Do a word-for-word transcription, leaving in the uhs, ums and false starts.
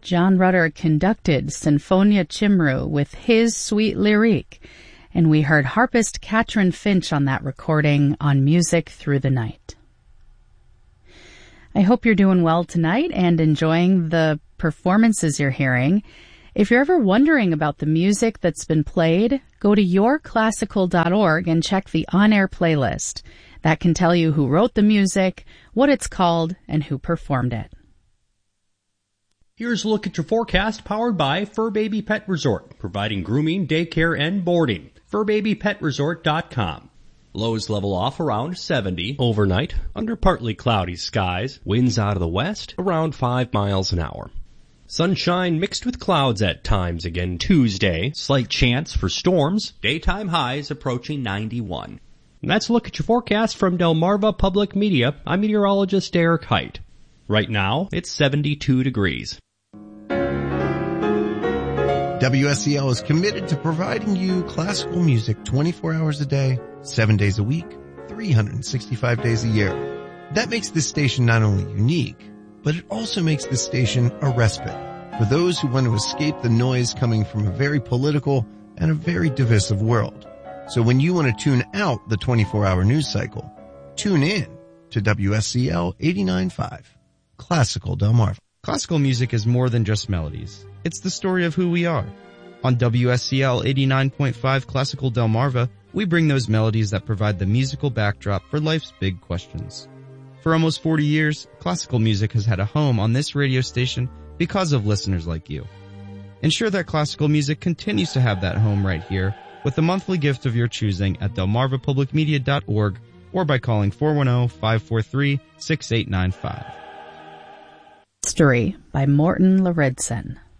John Rutter conducted Sinfonia Cymru with his sweet lyrique, and we heard harpist Katrin Finch on that recording on Music Through the Night. I hope you're doing well tonight and enjoying the performances you're hearing. If you're ever wondering about the music that's been played, go to your classical dot org and check the on-air playlist. That can tell you who wrote the music, what it's called, and who performed it. Here's a look at your forecast powered by Fur Baby Pet Resort, providing grooming, daycare, and boarding. fur baby pet resort dot com. Lows level off around seventy overnight, under partly cloudy skies, winds out of the west around five miles an hour. Sunshine mixed with clouds at times again Tuesday, slight chance for storms, daytime highs approaching ninety-one. And that's a look at your forecast from Delmarva Public Media. I'm meteorologist Eric Height. Right now, it's seventy-two degrees. W S C L is committed to providing you classical music twenty-four hours a day, seven days a week, three hundred sixty-five days a year. That makes this station not only unique, but it also makes this station a respite for those who want to escape the noise coming from a very political and a very divisive world. So when you want to tune out the twenty-four hour news cycle, tune in to W S C L eighty-nine point five, Classical Delmarva. Classical music is more than just melodies. It's the story of who we are. On W S C L eighty-nine point five Classical Delmarva, we bring those melodies that provide the musical backdrop for life's big questions. For almost forty years, classical music has had a home on this radio station because of listeners like you. Ensure that classical music continues to have that home right here with a monthly gift of your choosing at delmarva public media dot org or by calling four one zero, five four three, six eight nine five. History by Morten Lauridsen.